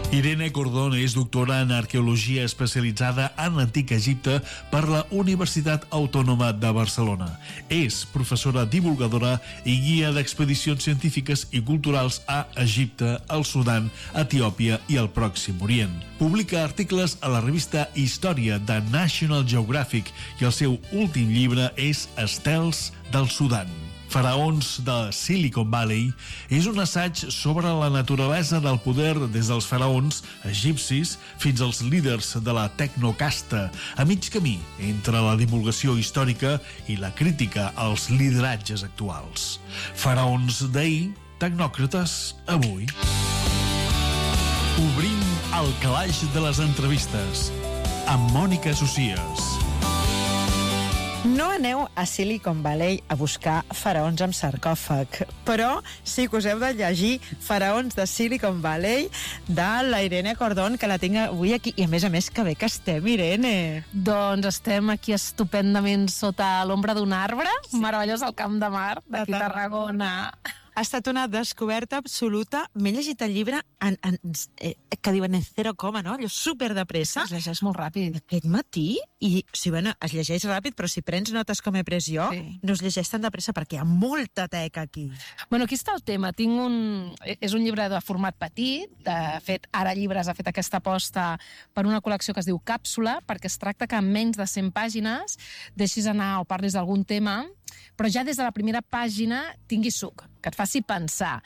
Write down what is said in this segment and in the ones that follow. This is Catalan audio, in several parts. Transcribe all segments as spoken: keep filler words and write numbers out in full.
Irene Cordón és doctora en arqueologia especialitzada en l'antic Egipte per la Universitat Autònoma de Barcelona. És professora divulgadora i guia d'expedicions científiques i culturals a Egipte, el Sudan, Etiòpia i el Pròxim Orient. Publica articles a la revista Història de National Geographic i el seu últim llibre és Estels del Sudan. Faraons de Silicon Valley és un assaig sobre la naturalesa del poder des dels faraons egipcis fins als líders de la tecnocasta, a mig camí entre la divulgació històrica i la crítica als lideratges actuals. Faraons d'ahir, tecnòcrates avui. Obrim el calaix de les entrevistes amb Mònica Socias. No aneu a Silicon Valley a buscar faraons amb sarcòfag, però sí que us heu de llegir Faraons de Silicon Valley de la Irene Cordón, que la tinc avui aquí. I a més a més, que bé que estem, Irene. Doncs estem aquí estupendament sota l'ombra d'un arbre, sí. Meravellós al Camp de Mar, d'aquí a Tarragona. Ha estat una descoberta absoluta. M'he llegit el llibre en, en, eh, que diuen en zero coma, no? Allò super de pressa. Es llegeix molt ràpid. Aquest matí, i si bueno, es llegeix ràpid, però si prens notes com he pres jo, sí. No es llegeix tan de pressa perquè hi ha molta teca aquí. Bueno, aquí està el tema. Tinc un... És un llibre de format petit. De fet, Ara Llibres ha fet aquesta aposta per una col·lecció que es diu Càpsula, perquè es tracta que en menys de cent pàgines deixis anar o parlis d'algun tema, però ja des de la primera pàgina tingui suc, que et faci pensar.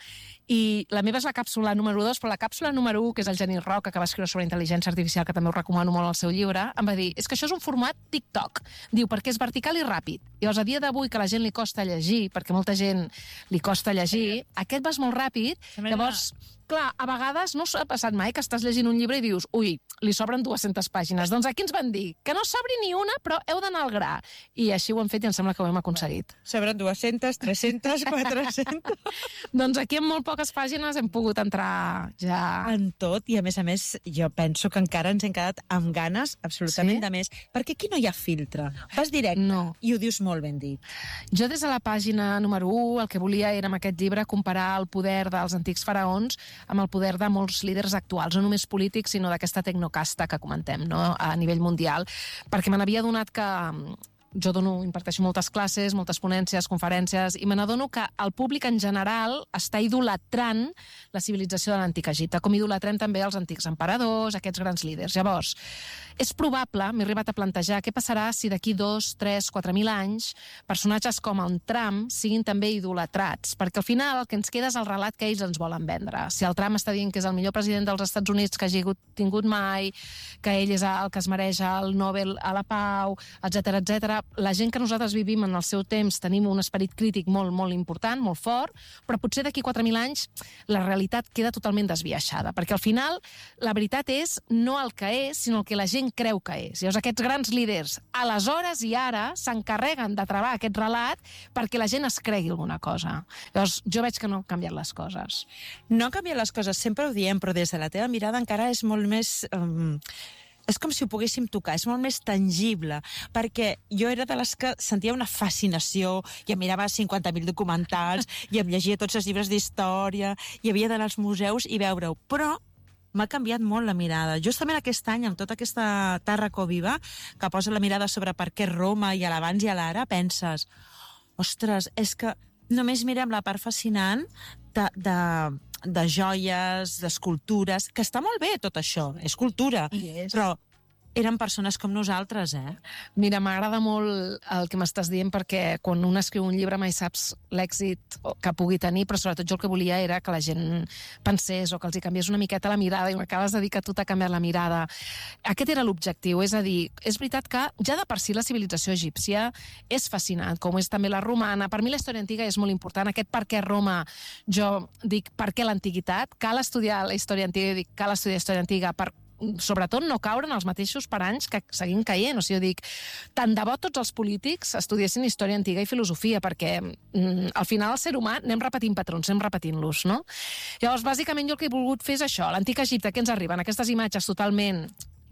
I la meva és la càpsula número dos, però la càpsula número un, que és el Genís Roca, que va escriure sobre intel·ligència artificial, que també ho recomano molt al seu llibre, em va dir, és que això és un format TikTok. Diu, perquè és vertical i ràpid. Llavors, a dia d'avui, que a la gent li costa llegir, perquè molta gent li costa llegir, aquest vas molt ràpid, llavors... Clar, a vegades no s'ha passat mai que estàs llegint un llibre i dius, ui, li sobren dues-centes pàgines. Doncs aquí ens van dir que no sobri ni una, però heu d'anar al gra. I així ho hem fet i em sembla que ho hem aconseguit. Sobren dues-centes, tres-centes, quatre-centes... Doncs aquí en molt poques pàgines hem pogut entrar ja... En tot, i a més a més, jo penso que encara ens hem quedat amb ganes absolutament sí? de més, perquè aquí no hi ha filtre. Vas directe no. I ho dius molt ben dit. Jo des de la pàgina número un el que volia era amb aquest llibre comparar el poder dels antics faraons amb el poder de molts líders actuals, no només polítics, sinó d'aquesta tecnocasta que comentem, no? A nivell mundial, perquè me n'havia adonat que jo dono, imparteixo moltes classes, moltes ponències, conferències, i me n'adono que el públic en general està idolatrant la civilització de l'antic Egipte, com idolatrem també els antics emperadors, aquests grans líders. Llavors, és probable, m'he arribat a plantejar, què passarà si d'aquí dos, tres, quatre mil anys personatges com en Trump siguin també idolatrats, perquè al final el que ens queda és el relat que ells ens volen vendre. Si el Trump està dient que és el millor president dels Estats Units que hagi tingut mai, que ell és el que es mereix el Nobel a la Pau, etcètera, etcètera, la gent que nosaltres vivim en el seu temps tenim un esperit crític molt, molt important, molt fort, però potser d'aquí quatre mil anys la realitat queda totalment desviaixada, perquè al final la veritat és no el que és, sinó el que la gent creu que és. Llavors aquests grans líders, aleshores i ara, s'encarreguen de travar aquest relat perquè la gent es cregui alguna cosa. Llavors jo veig que no han canviat les coses. No han canviat les coses, sempre ho diem, però des de la teva mirada encara és molt més... Um... és com si ho poguéssim tocar, és molt més tangible, perquè jo era de les que sentia una fascinació, i em mirava cinquanta mil documentals, i em llegia tots els llibres d'història, i havia d'anar als museus i veure-ho, però m'ha canviat molt la mirada. Justament aquest any, amb tota aquesta Tàrraco viva, que posa la mirada sobre per què Roma i a l'abans i a l'ara, penses, ostres, és que només mirem la part fascinant de... de de joies, d'escultures, que està molt bé tot això, és cultura, yes. Però eren persones com nosaltres, eh? Mira, m'agrada molt el que m'estàs dient perquè quan un escriu un llibre mai saps l'èxit que pugui tenir, però sobretot jo el que volia era que la gent pensés o que els hi canviés una miqueta la mirada, i m'acabes de dir que tu t'ha canviat la mirada. Aquest era l'objectiu, és a dir, és veritat que ja de per si la civilització egípcia és fascinant, com és també la romana. Per mi la història antiga és molt important. Aquest per què Roma, jo dic per què l'antiguitat, cal estudiar la història antiga, jo dic cal estudiar història antiga per sobretot no caure en els mateixos paranys que seguim caient. O sigui, jo dic, tant de bo tots els polítics estudiessin història antiga i filosofia, perquè mm, al final el ser humà anem repetint patrons, anem repetint-los, no? Llavors, bàsicament jo el que he volgut fer és això, l'antic Egipte, que ens arriben aquestes imatges totalment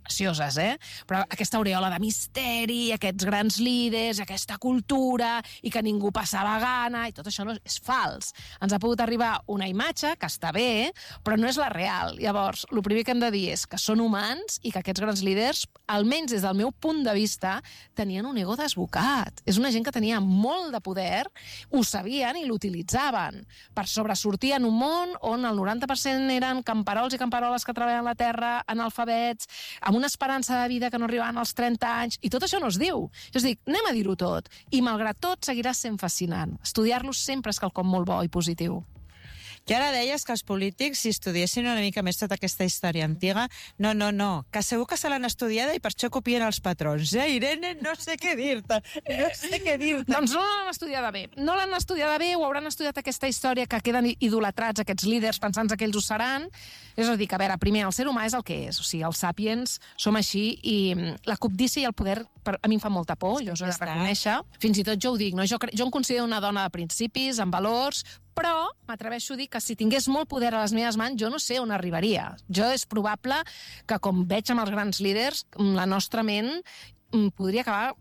precioses, eh? Però aquesta aureola de misteri, aquests grans líders, aquesta cultura, i que ningú passava gana, i tot això no és fals. Ens ha pogut arribar una imatge que està bé, però no és la real. Llavors, el primer que hem de dir és que són humans i que aquests grans líders, almenys des del meu punt de vista, tenien un ego desbocat. És una gent que tenia molt de poder, ho sabien i l'utilitzaven per sobresortir en un món on el noranta per cent eren camperols i camperoles que treballen la terra, analfabets, amb una esperança de vida que no arribaven als trenta anys, i tot això no es diu. Jo us dic, anem a dir-ho tot, i malgrat tot seguirà sent fascinant. Estudiar-los sempre és quelcom molt bo i positiu. I ara deies que els polítics, si estudiessin una mica més tota aquesta història antiga, no, no, no, que segur que se l'han estudiada i per això copien els patrons. Eh, Irene, no sé què dir-te, no sé què dir-te. Doncs no l'han estudiada bé. No l'han estudiada bé, o hauran estudiat aquesta història que queden idolatrats aquests líders pensant que ells ho seran. És a dir, que a veure, primer, el ser humà és el que és. O sigui, els sàpiens som així i la cobdícia i el poder per, a mi em fa molta por, jo us ho he de reconèixer. Fins i tot jo ho dic, no? Jo, jo em considero una dona de principis, amb valors, però m'atreveixo a dir que si tingués molt poder a les meves mans, jo no sé on arribaria. Jo és probable que, com veig amb els grans líders, la nostra ment podria acabar,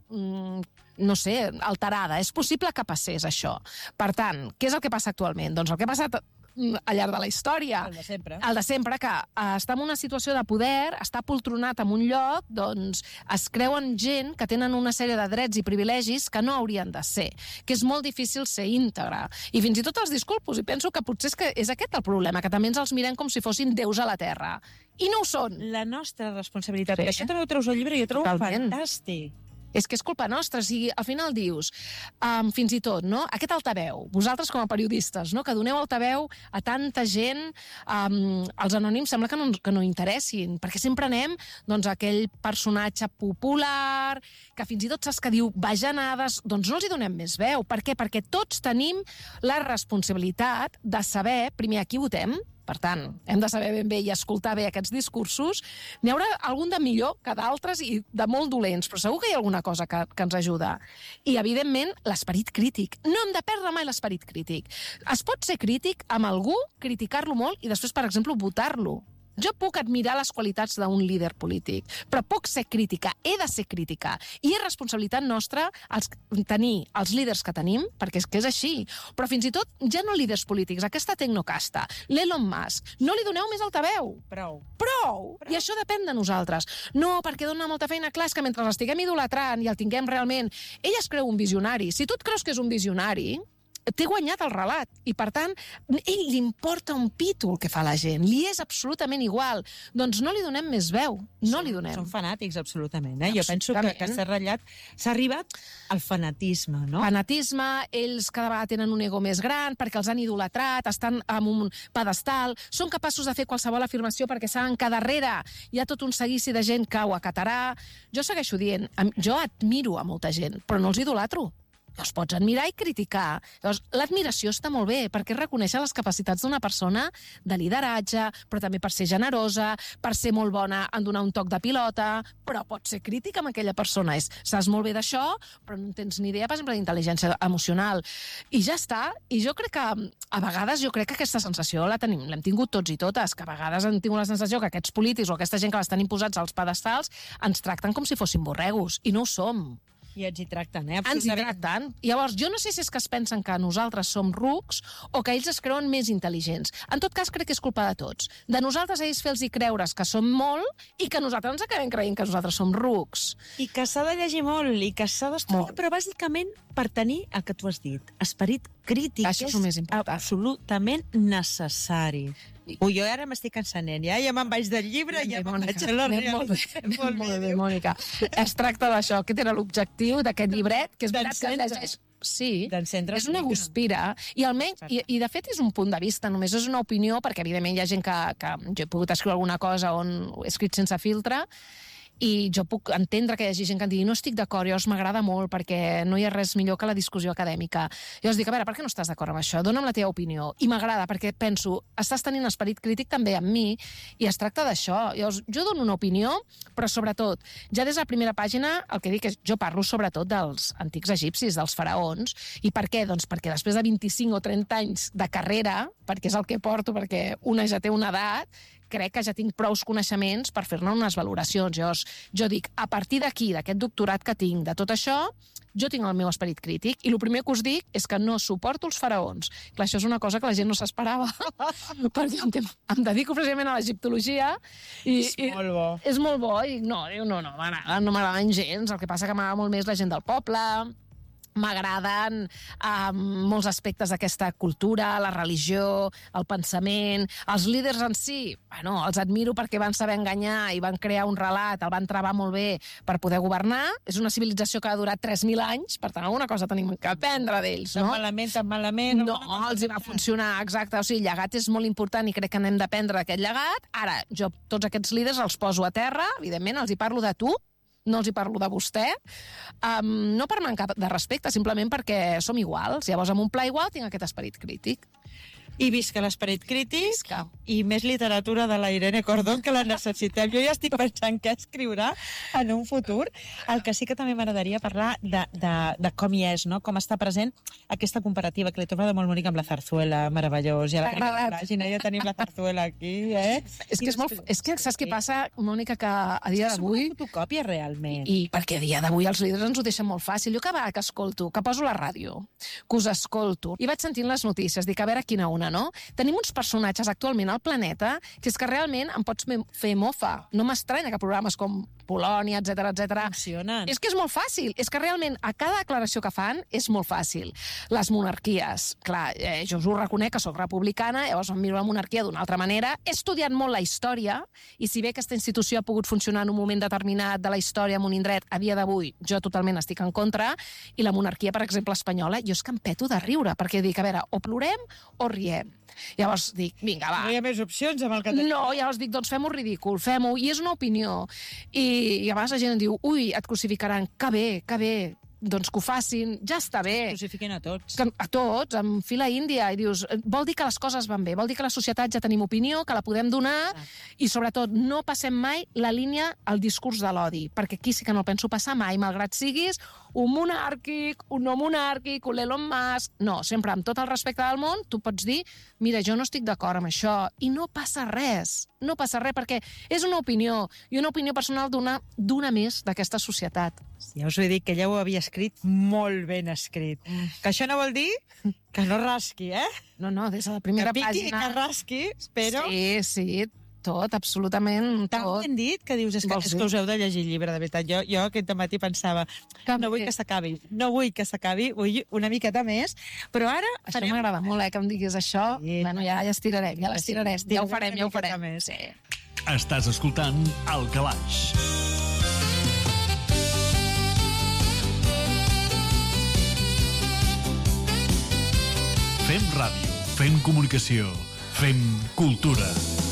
no sé, alterada. És possible que passés això. Per tant, què és el que passa actualment? Doncs el que ha passat al llarg de la història. El de sempre. El de sempre, que eh, està en una situació de poder, està poltronat en un lloc, doncs es creuen gent que tenen una sèrie de drets i privilegis que no haurien de ser, que és molt difícil ser íntegre. I fins i tot els disculpos, i penso que potser és, que és aquest el problema, que també ens els mirem com si fossin déus a la terra. I no ho són. La nostra responsabilitat. Sí. Això també ho treus al llibre i ho trobo Totalment. fantàstic. És que és culpa nostra, o sigui, al final dius, um, fins i tot, no? Aquest altaveu, vosaltres com a periodistes, no? Que doneu altaveu a tanta gent, um, els anònims sembla que no, que no interessin, perquè sempre anem, doncs, a aquell personatge popular, que fins i tot saps que diu bajanades, doncs no els hi donem més veu. Per què? Perquè tots tenim la responsabilitat de saber, primer, a qui votem. Per tant, hem de saber ben bé i escoltar bé aquests discursos. N'hi haurà algun de millor que d'altres i de molt dolents, però segur que hi ha alguna cosa que, que ens ajuda. I, evidentment, l'esperit crític. No hem de perdre mai l'esperit crític. Es pot ser crític amb algú, criticar-lo molt i després, per exemple, votar-lo. Jo puc admirar les qualitats d'un líder polític, però puc ser crítica, he de ser crítica. I és responsabilitat nostra els, tenir els líders que tenim, perquè és que és així. Però fins i tot, ja no líders polítics, aquesta tecnocasta, l'Elon Musk, no li doneu més altaveu. Prou. Prou! I això depèn de nosaltres. No, perquè dona molta feina. Clar, és que mentre l'estiguem idolatrant i el tinguem realment... Ell es creu un visionari. Si tu et creus que és un visionari, té guanyat el relat, i per tant ell li importa un pito el que fa la gent, li és absolutament igual, doncs no li donem més veu, no li donem. Són fanàtics, absolutament, eh? Jo penso que, que s'ha ratllat, s'ha arribat al fanatisme, no? Fanatisme, ells cada vegada tenen un ego més gran perquè els han idolatrat, estan en un pedestal, són capaços de fer qualsevol afirmació perquè saben que darrere hi ha tot un seguici de gent que ho acatarà. Jo segueixo dient, jo admiro a molta gent, però no els idolatro. Els pots admirar i criticar. Llavors, l'admiració està molt bé, perquè reconeix les capacitats d'una persona de lideratge, però també per ser generosa, per ser molt bona en donar un toc de pilota, però pots ser crític amb aquella persona. És, saps molt bé d'això, però no tens ni idea, per exemple, d'intel·ligència emocional. I ja està. I jo crec que, a vegades, jo crec que aquesta sensació la tenim, l'hem tingut tots i totes, que a vegades hem tingut la sensació que aquests polítics o aquesta gent que estan imposats als pedestals ens tracten com si fossin borregos, i no ho som. I ens hi tracten, eh? Ens hi tracten. Llavors, jo no sé si és que es pensen que nosaltres som rucs o que ells es creuen més intel·ligents. En tot cas, crec que és culpa de tots. De nosaltres a ells fer-los creure's que som molt i que nosaltres ens acabem creient que nosaltres som rucs. I que s'ha de llegir molt i que s'ha d'estudiar, però bàsicament per tenir el que tu has dit, esperit crític. Això és el més important. Absolutament necessari. Ui, jo ara m'estic encenent, ja, ja me'n vaig del llibre i ja me'n vaig a la realitat. Molt bé, molt bé, Mònica. Es tracta d'això, que era l'objectiu d'aquest llibret, que és veritat que llegeix... Sí, és una guspira. I almenys, i, i de fet és un punt de vista, només és una opinió, perquè evidentment hi ha gent que, que jo he pogut escriure alguna cosa on he escrit sense filtre, i jo puc entendre que hi hagi gent que em digui no estic d'acord, llavors m'agrada molt perquè no hi ha res millor que la discussió acadèmica. Llavors dic, a veure, per què no estàs d'acord amb això? Dóna'm la teva opinió. I m'agrada perquè penso, estàs tenint esperit crític també amb mi i es tracta d'això. Llavors jo dono una opinió, però sobretot, ja des de la primera pàgina el que dic és, jo parlo sobretot dels antics egipcis, dels faraons. I per què? Doncs perquè després de vint-i-cinc o trenta anys de carrera, perquè és el que porto, perquè una ja té una edat, crec que ja tinc prous coneixements per fer-ne unes valoracions. Llavors, jo dic, a partir d'aquí, d'aquest doctorat que tinc, de tot això, jo tinc el meu esperit crític i el primer que us dic és que no suporto els faraons. Clar, això és una cosa que la gent no s'esperava, perquè em, em dedico precisament a l'egiptologia i, és molt bo. I, és molt bo i no, no, no m'agrada, no m'agraden gens. El que passa que m'agrada molt més la gent del poble, m'agraden um, molts aspectes d'aquesta cultura, la religió, el pensament, els líders en si, bueno, els admiro perquè van saber enganyar i van crear un relat, el van travar molt bé per poder governar. És una civilització que ha durat tres mil anys, per tant, alguna cosa tenim que aprendre d'ells, no? Tan malament, tan malament... No, els hi va funcionar, exacte. O sigui, el llegat és molt important i crec que n'hem d'aprendre d'aquest llegat. Ara, jo tots aquests líders els poso a terra, evidentment, els hi parlo de tu, no els hi parlo de vostè, um, no per mancar de respecte, simplement perquè som iguals. Llavors, amb un pla igual tinc aquest esperit crític. I visca l'esperit crític Visca. I més literatura de la Irene Cordón, que la necessitem. Jo ja estic pensant què escriurà en un futur. El que sí que també m'agradaria parlar de, de, de com hi és, no? Com està present aquesta comparativa que li trobo de molt bonic amb la zarzuela, meravellós. Ja la pàgina, ja tenim la zarzuela aquí, eh? És que, és molt, és que saps què passa, Mònica, que a dia d'avui... És una fotocòpia, realment. I perquè a dia d'avui els líders ens ho deixen molt fàcil. Jo que va, que escolto, que poso la ràdio, que us escolto, i vaig sentint les notícies, dic, a veure quina una, no? Tenim uns personatges actualment al planeta que és que realment em pots fer mofa. No m'estranya que programes com Polònia, etcètera, etcètera. Funcionen. És que és molt fàcil. És que realment a cada declaració que fan és molt fàcil. Les monarquies, clar, eh, jo us ho reconec que sóc republicana, llavors em miro la monarquia d'una altra manera. He estudiat molt la història i si bé aquesta institució ha pogut funcionar en un moment determinat de la història en un indret, a dia d'avui jo totalment estic en contra, i la monarquia, per exemple, espanyola, jo és que em peto de riure, perquè dic, a veure, o plorem o riem. Llavors dic, vinga, va. No hi ha més opcions amb el que tenim. No, llavors dic, doncs fem-ho ridícul, fem-ho, i és una opinió. I, i a vegades la gent em diu, ui, et crucificaran, que bé, que bé, doncs que ho facin, ja està bé. Crucifiquen a tots. Que, a tots, amb fila índia, i dius, vol dir que les coses van bé, vol dir que la societat ja tenim opinió, que la podem donar, ah. i sobretot no passem mai la línia al discurs de l'odi, perquè aquí sí que no el penso passar mai, malgrat siguis un monàrquic, un no monàrquic, un Elon Musk, no, sempre amb tot el respecte del món, tu pots dir, mira, jo no estic d'acord amb això, i no passa res, no passa res, perquè és una opinió, i una opinió personal d'una d'una més d'aquesta societat. Ja us ho he dit, que ella ho havia escrit molt ben escrit. Mm. Que això no vol dir que no rasqui, eh? No, no, des de la primera que piqui, pàgina... Que rasqui, però... Sí, sí, tot, absolutament Tan tot. ben dit que dius, és que, és que us heu de llegir el llibre, de veritat. Jo, jo aquest matí pensava, que no vull que s'acabi, no vull que s'acabi, vull una miqueta més, però ara... Això farem... m'agrada molt, eh, que em diguis això. Sí. Bueno, ja, ja estirarem, ja l'estirarem. Sí, Ja ho farem, ja ho farem. més. Sí. Estàs escoltant El Calaix. Fem ràdio, fem comunicació, fem cultura.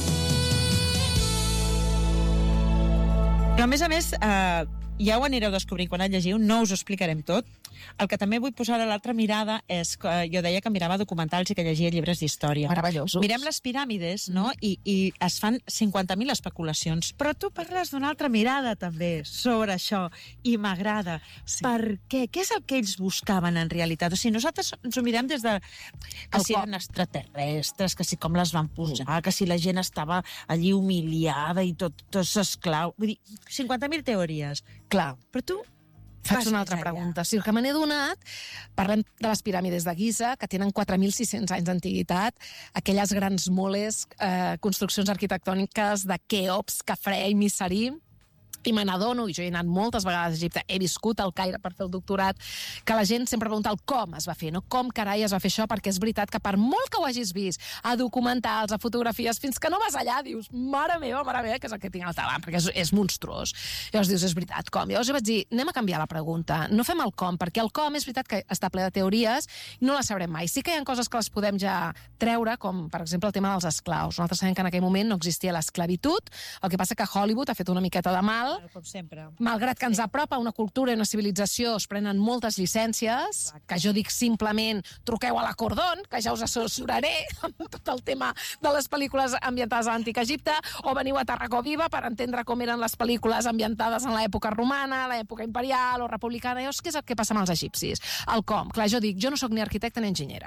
Però, a més a més, eh, ja ho anireu descobrint quan el llegiu, no us ho explicarem tot. El que també vull posar a l'altra mirada és que jo deia que mirava documentals i que llegia llibres d'història. Meravellosos. Mirem les piràmides, no? I, i es fan cinquanta mil especulacions. Però tu parles d'una altra mirada, també, sobre això. I m'agrada. Sí. Per què? Què és el que ells buscaven, en realitat? O sigui, nosaltres ens ho mirem des de... Que El si cop. eren extraterrestres, que si com les van posar, que si la gent estava allí humiliada i tot, tots esclau. Vull dir, cinquanta mil teories. Clar. Però tu... Faig vas una altra més enllà. pregunta. Si el que me n'he donat, parlem de les piràmides de Giza, que tenen quatre mil sis-cents anys d'antiguitat, aquelles grans moles, eh, construccions arquitectòniques de Keops, Khafre i Misari, i me n'adono, i jo he anat moltes vegades a Egipte, he viscut al Caire per fer el doctorat, que la gent sempre pregunta el com es va fer, no? Com carai es va fer això, perquè és veritat que per molt que ho hagis vist a documentals, a fotografies, fins que no vas allà, dius, mare meva, mare meva, que és el que tinc al davant, perquè és, és monstruós. Llavors dius, és veritat, com? Llavors jo vaig dir, anem a canviar la pregunta, no fem el com, perquè el com és veritat que està ple de teories i no la sabrem mai. Sí que hi ha coses que les podem ja treure, com per exemple el tema dels esclaus. Nosaltres sabem que en aquell moment no existia l'esclavitud, el que passa que Hollywood ha fet una miqueta de mal. Com sempre. Malgrat que ens apropa una cultura i una civilització, es prenen moltes llicències, que jo dic simplement truqueu a la Cordón, que ja us assessoraré amb tot el tema de les pel·lícules ambientades a l'Antic Egipte, o veniu a Tarragó Viva per entendre com eren les pel·lícules ambientades en l'època romana, l'època imperial o republicana. Llavors, què és el que passa amb els egipcis? El com. Clar, jo dic, jo no sóc ni arquitecte ni enginyera.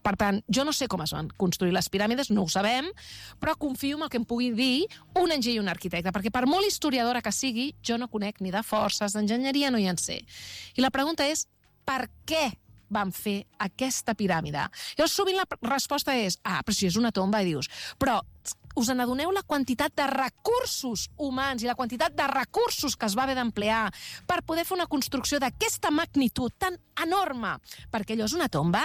Per tant, jo no sé com es van construir les piràmides, no ho sabem, però confio en el que em pugui dir un enginyer i un arquitecte, perquè per molt historiadora que sigui, jo no conec ni de forces, d'enginyeria no hi en sé. I la pregunta és, per què van fer aquesta piràmide? Llavors, sovint la resposta és, ah, però si és una tomba, i dius, però us n'adoneu la quantitat de recursos humans i la quantitat de recursos que es va haver d'emplear per poder fer una construcció d'aquesta magnitud tan enorme? Perquè allò és una tomba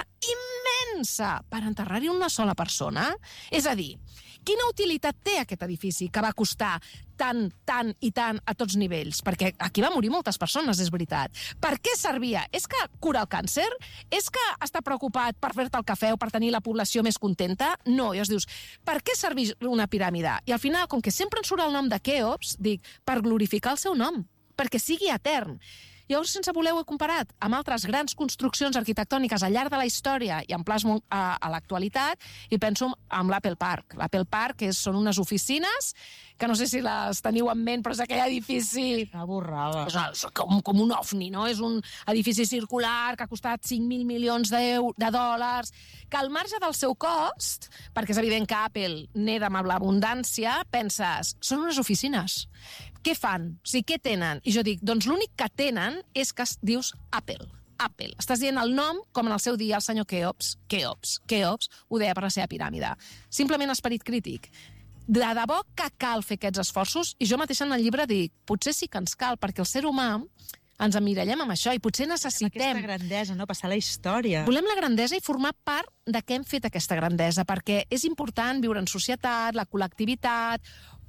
immensa per enterrar-hi una sola persona. És a dir, quina utilitat té aquest edifici que va costar tant, tant i tant a tots nivells? Perquè aquí va morir moltes persones, és veritat. Per què servia? És que cura el càncer? És que està preocupat per fer-te el cafè o per tenir la població més contenta? No, i llavors dius, per què serveix una piràmide? I al final, com que sempre ens surt el nom de Keops, dic, per glorificar el seu nom, perquè sigui etern. Llavors, sense voler, ho he comparat amb altres grans construccions arquitectòniques al llarg de la història i en plasmo a, a l'actualitat, i penso en l'Apple Park. L'Apple Park és, són unes oficines que no sé si les teniu en ment, però és aquell edifici... Una borrada. És com, com un ovni, no? És un edifici circular que ha costat cinc mil milions de, de dòlars, que al marge del seu cost, perquè és evident que Apple neda amb l'abundància, penses, són unes oficines. Què fan? O sigui, què tenen? I jo dic, doncs l'únic que tenen és que dius Apple. Apple. Estàs dient el nom com en el seu dia el senyor Keops. Keops. Keops ho deia per la seva piràmide. Simplement esperit crític. De debò que cal fer aquests esforços, i jo mateixa en el llibre dic, potser sí que ens cal, perquè el ser humà ens emmirallem amb això i potser necessitem... Aquesta grandesa, no? Passar la història. Volem la grandesa i formar part de què hem fet aquesta grandesa, perquè és important viure en societat, la col·lectivitat,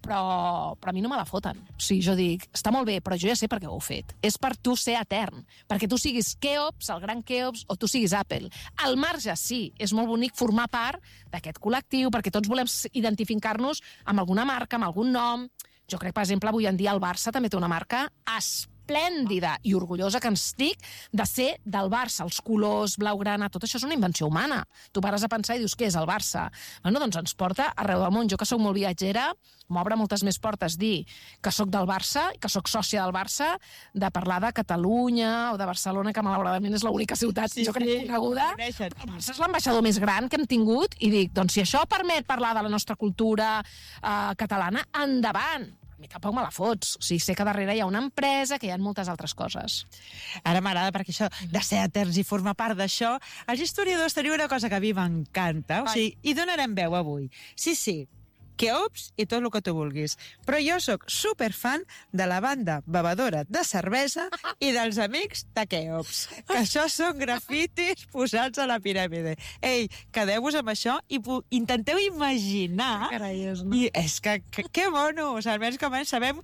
però, però a mi no me la foten. O sigui, jo dic, està molt bé, però jo ja sé per què ho heu fet. És per tu ser etern, perquè tu siguis Keops, el gran Keops, o tu siguis Apple. Al marge, sí, és molt bonic formar part d'aquest col·lectiu, perquè tots volem identificar-nos amb alguna marca, amb algun nom. Jo crec, per exemple, avui en dia el Barça també té una marca esplèndida i orgullosa que ens dic de ser del Barça. Els colors, blaugrana, tot això és una invenció humana. Tu pares a pensar i dius, què és el Barça? Bueno, doncs ens porta arreu del món. Jo, que sóc molt viatgera, m'obre moltes més portes dir que sóc del Barça i que sóc sòcia del Barça, de parlar de Catalunya o de Barcelona, que malauradament és l'única ciutat, sí, jo crec, sí, coneguda. El Barça és l'ambaixador més gran que hem tingut i dic, doncs si això permet parlar de la nostra cultura eh, catalana, endavant. A mi tampoc me la fots. O sigui, sé que darrere hi ha una empresa, que hi ha moltes altres coses. Ara m'agrada, perquè això de ser eterns i formar part d'això, els historiadors teniu una cosa que a mi m'encanta, o sigui, hi donarem veu avui. Sí, sí, Keops i tot el que tu vulguis. Però jo sóc superfan de la banda bevedora de cervesa i dels amics de Keops. Que això són grafitis posats a la piràmide. Ei, quedeu-vos amb això i intenteu imaginar... Carai, és, no? I és que, que, que mono! O sigui, almenys com sabem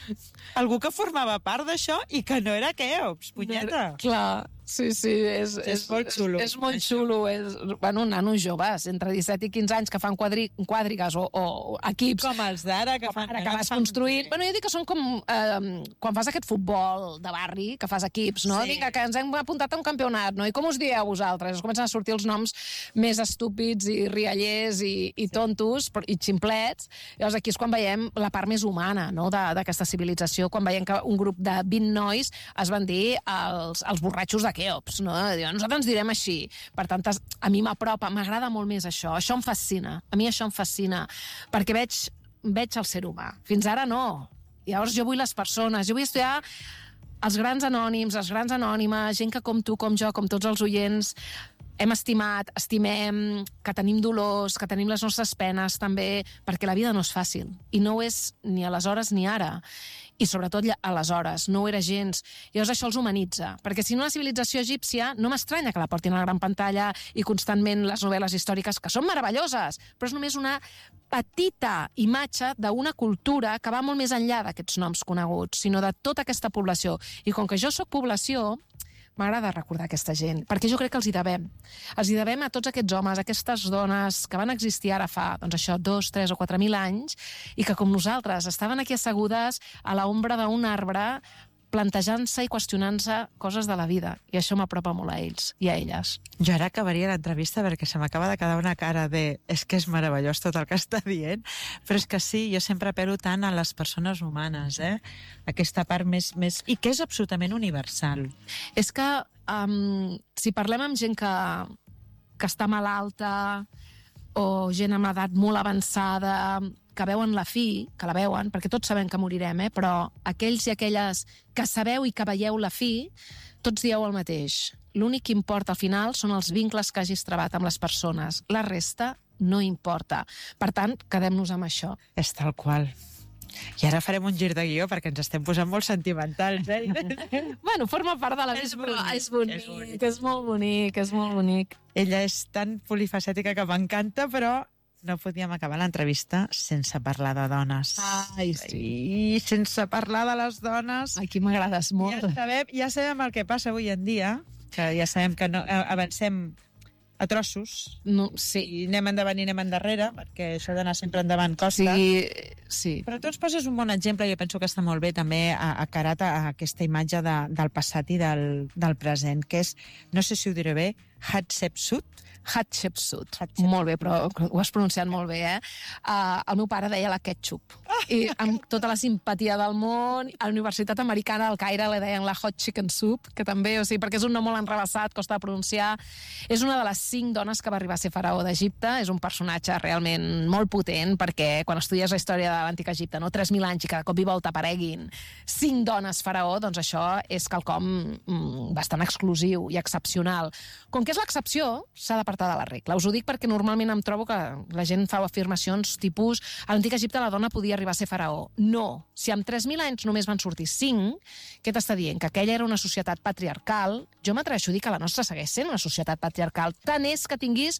algú que formava part d'això i que no era Keops, punyeta. Clar. Sí, sí, és, és, és molt xulo. És, és molt xulo. És, bueno, nanos joves, entre disset i quinze anys, que fan quadri, quadrigues o, o equips... Com els d'ara, que fan... Ara que vas construint... Bueno, jo dic que són com... Eh, quan fas aquest futbol de barri, que fas equips, no? Sí. Vinga, que ens hem apuntat a un campionat, no? I com us dieu vosaltres? Es comencen a sortir els noms més estúpids i riallers i, i tontos i ximplets. Llavors aquí és quan veiem la part més humana, no?, d'aquesta civilització, quan veiem que un grup de vint nois es van dir els, els borratxos de Keops, no? Nosaltres ens direm així. Per tant, a mi m'apropa, m'agrada molt més això. Això em fascina. A mi això em fascina. Perquè veig, veig el ser humà. Fins ara no. Llavors jo vull les persones. Jo vull estudiar els grans anònims, les grans anònimes, gent que com tu, com jo, com tots els oients, hem estimat, estimem, que tenim dolors, que tenim les nostres penes també, perquè la vida no és fàcil. I no ho és ni aleshores ni ara. I sobretot aleshores, no ho era gens. I llavors això els humanitza, perquè si no la civilització egípcia no m'estranya que la portin a la gran pantalla i constantment les novel·les històriques, que són meravelloses, però és només una petita imatge d'una cultura que va molt més enllà d'aquests noms coneguts, sinó de tota aquesta població. I com que jo sóc població, m'agrada recordar aquesta gent, perquè jo crec que els hi devem. Els hi devem a tots aquests homes, aquestes dones que van existir ara fa, doncs això, dos, tres o quatre mil anys, i que com nosaltres estaven aquí assegudes a l'ombra d'un arbre, plantejant-se i qüestionant-se coses de la vida. I això m'apropa molt a ells i a elles. Jo ara acabaria l'entrevista perquè se m'acaba de quedar una cara de... És que és meravellós tot el que està dient, però és que sí, jo sempre apel·lo tant a les persones humanes, eh? Aquesta part més... més... I que és absolutament universal. És que um, si parlem amb gent que que està malalta o gent amb edat molt avançada que veuen la fi, que la veuen, perquè tots sabem que morirem, eh? Però aquells i aquelles que sabeu i que veieu la fi, tots dieu el mateix. L'únic que importa al final són els vincles que hagis trebat amb les persones. La resta no importa. Per tant, quedem-nos amb això. És tal qual. I ara farem un gir de guió perquè ens estem posant molt sentimentals, eh? Bueno, forma part de la És vida, però bonic, és bonic, és bonic. és molt bonic, és molt bonic. Ella és tan polifacètica que m'encanta, però no podíem acabar l'entrevista sense parlar de dones. Ai, sí. I sense parlar de les dones... Aquí m'agrades molt. Ja sabem, ja sabem el que passa avui en dia, que ja sabem que no, avancem a trossos, No, sí. i anem endavant i anem endarrere, perquè això d'anar sempre endavant costa. Sí, sí. Però tu ens poses un bon exemple, jo penso que està molt bé també a, a carat a aquesta imatge de, del passat i del, del present, que és, no sé si ho diré bé, Hatshepsut. Hatshepsut. Hatshepsut. Molt bé, però ho has pronunciat molt bé, eh? Uh, el meu pare deia la ketchup. I amb tota la simpatia del món, a la Universitat Americana del Caire li deien la hot chicken soup, que també, o sigui, perquè és un nom molt enrebaçat, costa de pronunciar. És una de les cinc dones que va arribar a ser faraó d'Egipte. És un personatge realment molt potent, perquè quan estudies la història de l'antic Egipte, no? tres mil anys i cada cop i volta apareguin cinc dones faraó, doncs això és quelcom mm, bastant exclusiu i excepcional. Com que és l'excepció, s'ha d'apartar de la regla. Us ho dic perquè normalment em trobo que la gent fa afirmacions tipus a l'antic Egipte la dona podia arribar a ser faraó. No. Si amb tres mil anys només van sortir cinc, què t'està dient? Que aquella era una societat patriarcal. Jo m'atreveixo a dir que la nostra segueix sent una societat patriarcal. Tant és que tinguis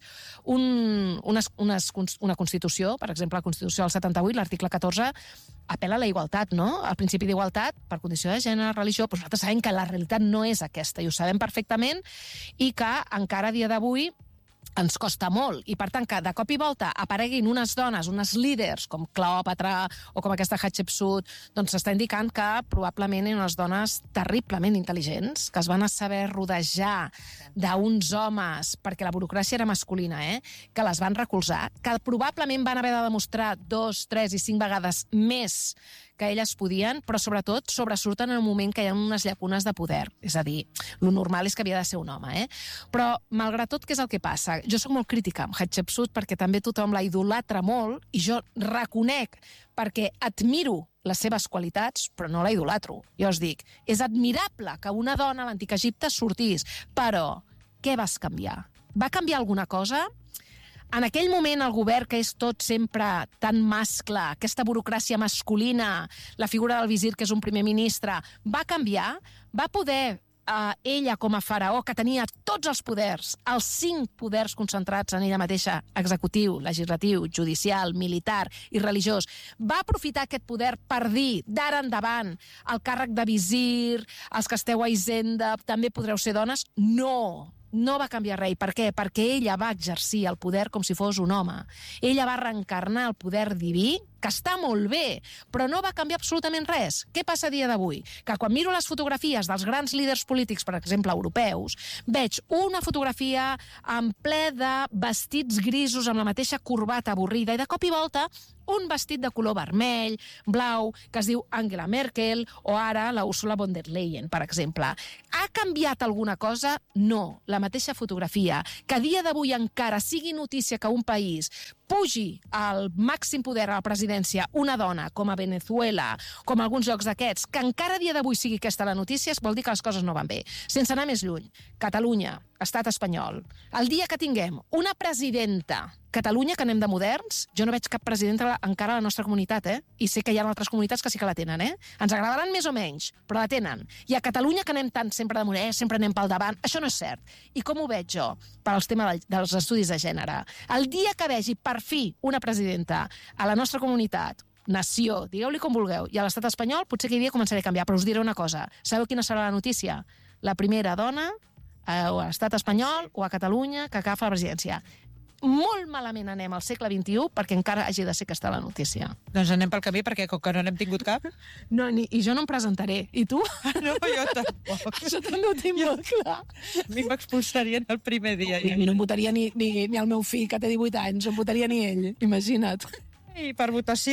un, una, una, una Constitució, per exemple, la Constitució del setanta-vuit, l'article catorze, apel·la a la igualtat, no? Al principi d'igualtat, per condició de gènere, religió, però nosaltres sabem que la realitat no és aquesta, i ho sabem perfectament, i que encara a dia d'avui ens costa molt, i per tant que de cop i volta apareguin unes dones, unes líders com Cleòpatra o com aquesta Hatshepsut, doncs s'està indicant que probablement eren unes dones terriblement intel·ligents, que es van a saber rodejar d'uns homes, perquè la burocràcia era masculina, eh? Que les van recolzar, que probablement van haver de demostrar dos, tres i cinc vegades més que elles podien, però sobretot sobresurten en un moment que hi ha unes llacunes de poder. És a dir, lo normal és que havia de ser un home, eh? Però, malgrat tot, què és el que passa? Jo sóc molt crítica amb Hatshepsut perquè també tothom la idolatra molt i jo reconec perquè admiro les seves qualitats, però no la idolatro. Jo us dic, és admirable que una dona a l'antic Egipte sortís, però què vas canviar? Va canviar alguna cosa? En aquell moment, el govern, que és tot sempre tan mascle, aquesta burocràcia masculina, la figura del visir, que és un primer ministre, va canviar? Va poder eh, ella, com a faraó, que tenia tots els poders, els cinc poders concentrats en ella mateixa, executiu, legislatiu, judicial, militar i religiós, va aprofitar aquest poder per dir, d'ara endavant, el càrrec de visir, els que esteu a Hisenda, també podreu ser dones? No! No va canviar res. Per què? Perquè ella va exercir el poder com si fos un home. Ella va reencarnar el poder diví, que està molt bé, però no va canviar absolutament res. Què passa a dia d'avui? Que quan miro les fotografies dels grans líders polítics, per exemple, europeus, veig una fotografia en ple de vestits grisos amb la mateixa corbata avorrida i de cop i volta un vestit de color vermell, blau, que es diu Angela Merkel, o ara la Ursula von der Leyen, per exemple. Ha canviat alguna cosa? No. La mateixa fotografia. Que a dia d'avui encara sigui notícia que un país pugi al màxim poder a la presidència una dona, com a Venezuela, com a alguns llocs d'aquests, que encara a dia d'avui sigui aquesta la notícia, vol dir que les coses no van bé. Sense anar més lluny, Catalunya, estat espanyol, el dia que tinguem una presidenta, Catalunya, que anem de moderns, jo no veig cap presidenta encara a la nostra comunitat, eh? I sé que hi ha altres comunitats que sí que la tenen, eh? Ens agradaran més o menys, però la tenen. I a Catalunya, que anem tant sempre de moderns, sempre anem pel davant, això no és cert. I com ho veig jo, per al tema dels estudis de gènere? El dia que vegi per fi una presidenta a la nostra comunitat, nació, digueu-li com vulgueu, i a l'estat espanyol, potser aquell dia començaré a canviar, però us diré una cosa. Sabeu quina serà la notícia? La primera dona a l'estat espanyol o a Catalunya que agafa la presidència. Molt malament anem al segle vint-i-u perquè encara hagi de ser aquesta la notícia. Doncs anem pel camí perquè com que no n'hem tingut cap... No, ni, i jo no em presentaré. I tu? No, jo tampoc. Jo també ho tinc jo, molt clar. A mi m'expulsarien el primer dia. I a mi no em votaria ni, ni, ni el meu fill, que té divuit anys, no em votaria ni ell, imagina't. I per votació?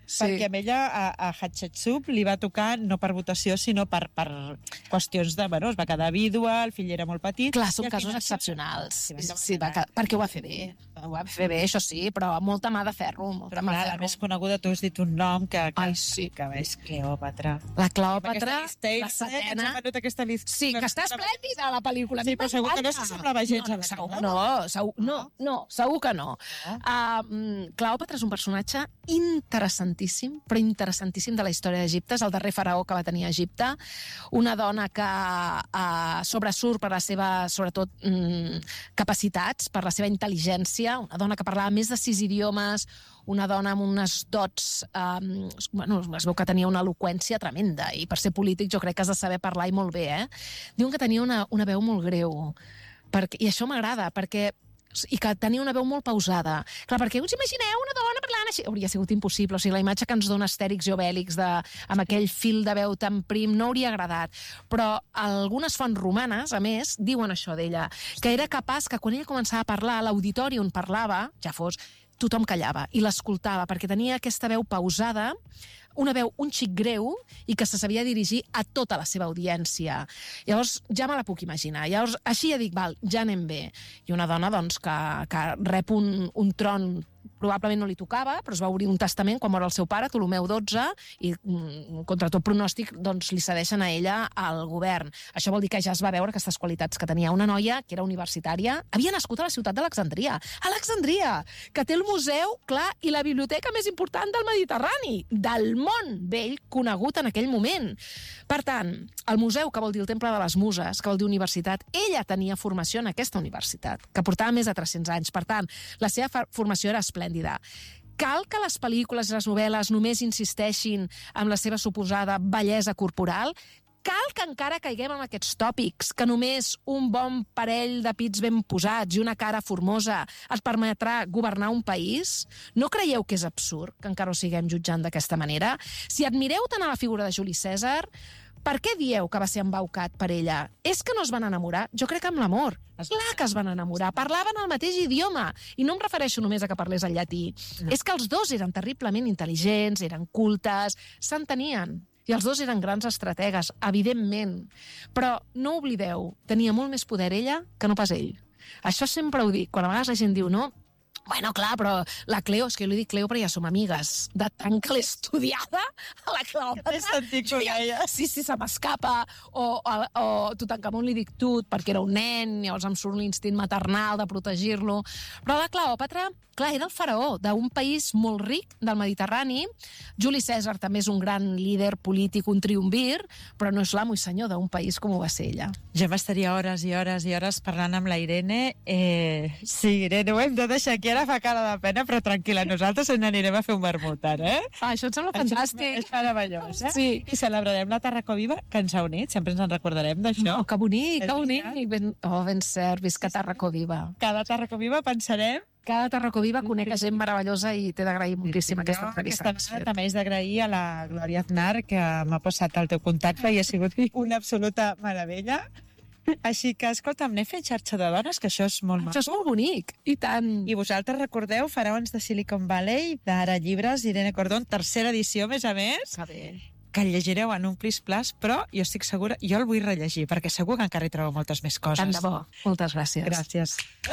Sí. Perquè a ella, a, a Hatshepsut, li va tocar no per votació, sinó per, per qüestions de... Bueno, es va quedar vídua, el fill era molt petit... Clar, són casos excepcionals. Sí, sí, va, perquè ho va fer bé. Ho va fer bé, això sí, però amb molta mà de ferro. Molta però mà clar, de la ferro. més coneguda, tu has dit un nom que... que Ai, sí. Que és Cleòpatra. La Cleòpatra, la setena... Aquesta llista. Sí, que està esplèndida la pel·lícula. Sí, però segur que no s'assemblava gens a la segur cara. que no, segur, no, no, segur que no. Uh, Cleòpatra és un personatge interessantíssim, però interessantíssim de la història d'Egipte. És el darrer faraó que va tenir a Egipte. Una dona que uh, sobresurt per la seva, sobretot, um, capacitats, per la seva intel·ligència, una dona que parlava més de sis idiomes, una dona amb unes dots... Um, bueno, es veu que tenia una eloqüència tremenda, i per ser polític jo crec que has de saber parlar i molt bé, eh? Diuen que tenia una, una veu molt greu, perquè, i això m'agrada, perquè i que tenia una veu molt pausada. Clar, perquè us imagineu una dona parlant així? Hauria sigut impossible. O sigui, la imatge que ens dona Astèrix i Obèlix de, amb aquell fil de veu tan prim no hauria agradat. Però algunes fonts romanes, a més, diuen això d'ella, que era capaç que quan ella començava a parlar, a l'auditori on parlava, ja fos, tothom callava i l'escoltava, perquè tenia aquesta veu pausada, una veu un xic greu i que se sabia dirigir a tota la seva audiència. Llavors, ja me la puc imaginar. Llavors, així ja dic, val, ja anem bé. I una dona, doncs, que, que rep un, un tron probablement no li tocava, però es va obrir un testament quan mor el seu pare, Ptolemeu dotze, i contra tot pronòstic doncs, li cedeixen a ella al govern. Això vol dir que ja es va veure aquestes qualitats que tenia una noia que era universitària, havia nascut a la ciutat d'Alexandria, Alexandria, que té el museu, clar, i la biblioteca més important del Mediterrani, del món vell conegut en aquell moment. Per tant, el museu, que vol dir el Temple de les Muses, que vol dir universitat, ella tenia formació en aquesta universitat, que portava més de tres-cents anys. Per tant, la seva formació era esplèndida. Cal que les pel·lícules i les novel·les només insisteixin en la seva suposada bellesa corporal? Cal que encara caiguem en aquests tòpics, que només un bon parell de pits ben posats i una cara formosa et permetrà governar un país? No creieu que és absurd que encara ho siguem jutjant d'aquesta manera? Si admireu tant a la figura de Juli Cèsar, per què dieu que va ser embaucat per ella? És que no es van enamorar? Jo crec que amb l'amor. Clar que es van enamorar. Parlaven el mateix idioma. I no em refereixo només a que parlés el llatí. No. És que els dos eren terriblement intel·ligents, eren cultes, s'entenien. I els dos eren grans estrategues, evidentment. Però no oblideu, tenia molt més poder ella que no pas ell. Això sempre ho dic. Quan a vegades la gent diu no, bueno, clar, però la Cleo, és que jo li dic Cleo perquè ja som amigues, de tant que l'he estudiada, a la Cleòpatra. T'he sentit com ella. Sí, sí, se m'escapa. O, o, o Tutankamon li dic Tut, perquè era un nen, llavors em surt l'instint maternal de protegir-lo. Però la Cleòpatra, clar, era el faraó d'un país molt ric del Mediterrani. Juli Cèsar també és un gran líder polític, un triumvir, però no és l'amo i senyor d'un país com ho va ser ella. Jo m'estaria hores i hores i hores parlant amb la Irene. Eh, sí, Irene, ho hem de deixar aquí. Ara fa cara de pena, però tranquil·la, nosaltres ens n'anirem a fer un vermut, ara, eh? Ah, això em sembla fantàstic. És meravellós, eh? Sí. I celebrarem la Tarraco Viva que ens ha unit, sempre ens en recordarem d'això. Oh, que bonic, que bonic. Ben, oh, ben cert, visca Tarraco Viva. Cada Tarraco Viva pensarem... Cada Tarraco Viva conec gent meravellosa i t'he d'agrair moltíssim aquesta entrevista. Aquesta vegada també és d'agrair a la Glòria Aznar, que m'ha posat el teu contacte i ha sigut una absoluta meravella. Així que, escolta'm, anem fent xarxa de dones, que això és molt maco. Això és molt bonic, i tant. I vosaltres recordeu Faraons de Silicon Valley, d'Ara Llibres, Irene Cordón, tercera edició, a més a més, Que bé. que el llegireu en un plis plas, però jo estic segura, jo el vull rellegir, perquè segur que encara hi trobo moltes més coses. Tant de bo. Moltes gràcies. Gràcies.